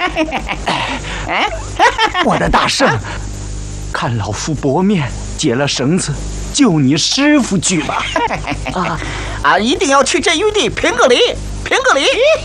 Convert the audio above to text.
我的大圣，看老夫薄面解了绳子，救你师傅去吧！ 一定要去镇玉地评个理，评个理。